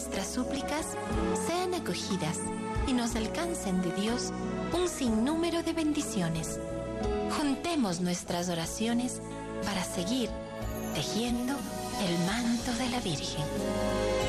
nuestras súplicas sean acogidas y nos alcancen de Dios un sinnúmero de bendiciones. Juntemos nuestras oraciones para seguir tejiendo el manto de la Virgen.